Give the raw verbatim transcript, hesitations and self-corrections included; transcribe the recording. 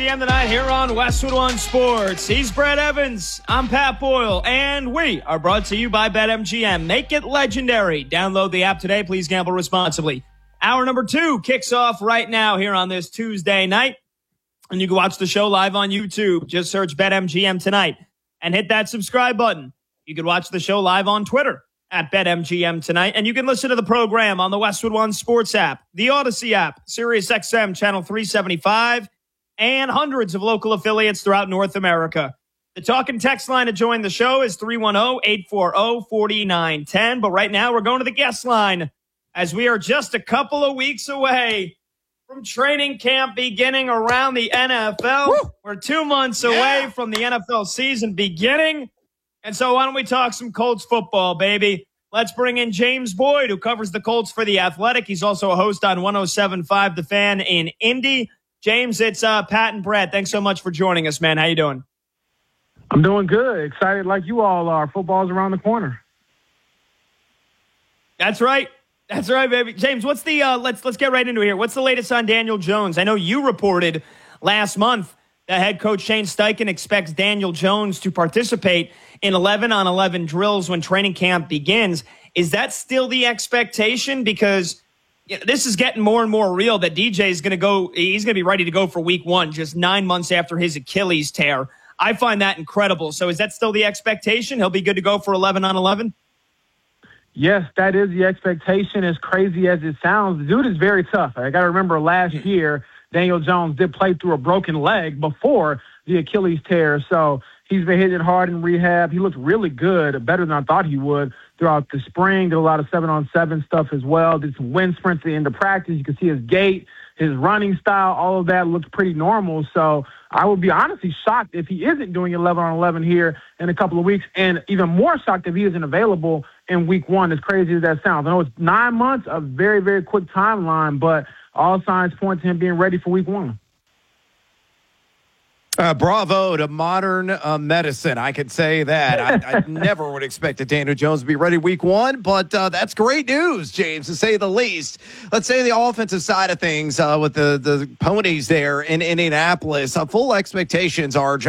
P M tonight here on Westwood One Sports. He's Brett Evans. I'm Pat Boyle, and we are brought to you by BetMGM. Make it legendary. Download the app today. Please gamble responsibly. Hour number two kicks off right now here on this Tuesday night, and you can watch the show live on YouTube. Just search BetMGM tonight and hit that subscribe button. You can watch the show live on Twitter at BetMGM tonight, and you can listen to the program on the Westwood One Sports app, the Odyssey app, SiriusXM Channel three seventy-five, and hundreds of local affiliates throughout North America. The talk and text line to join the show is three one zero, eight four zero, four nine one zero. But right now, we're going to the guest line as we are just a couple of weeks away from training camp beginning around the N F L. Woo! We're two months yeah. away from the N F L season beginning. And so why don't we talk some Colts football, baby? Let's bring in James Boyd, who covers the Colts for The Athletic. He's also a host on one oh seven point five The Fan in Indy. James, it's uh, Pat and Brett. Thanks so much for joining us, man. How you doing? I'm doing good. Excited like you all are. Football's around the corner. That's right. That's right, baby. James, what's the uh, let's let's get right into it here. What's the latest on Daniel Jones? I know you reported last month that head coach Shane Steichen expects Daniel Jones to participate in eleven on eleven drills when training camp begins. Is that still the expectation? Because yeah, this is getting more and more real that D J is going to go. He's going to be ready to go for week one, just nine months after his Achilles tear. I find that incredible. So is that still the expectation? He'll be good to go for eleven on eleven? Yes, that is the expectation, as crazy as it sounds. The dude is very tough. I got to remember last year, Daniel Jones did play through a broken leg before the Achilles tear. So he's been hitting it hard in rehab. He looked really good, better than I thought he would throughout the spring. Did a lot of seven-on-seven stuff as well. Did some wind sprints at the end of practice. You can see his gait, his running style, all of that looked pretty normal. So I would be honestly shocked if he isn't doing eleven on eleven here in a couple of weeks, and even more shocked if he isn't available in week one, as crazy as that sounds. I know it's nine months, a very, very quick timeline, but all signs point to him being ready for week one. Uh, bravo to modern uh, medicine. I could say that. I, I never would expect that Daniel Jones to be ready week one, but uh, that's great news, James, to say the least. Let's say the offensive side of things uh, with the, the ponies there in Indianapolis. Uh, full expectations are